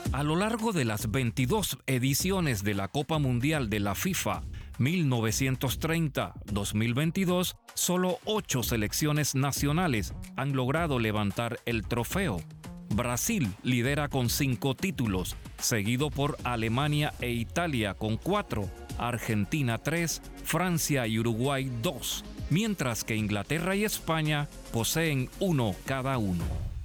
A lo largo de las 22 ediciones de la Copa Mundial de la FIFA 1930-2022, solo 8 selecciones nacionales han logrado levantar el trofeo. Brasil lidera con 5 títulos, seguido por Alemania e Italia con 4, Argentina 3, Francia y Uruguay 2, mientras que Inglaterra y España poseen 1 cada uno.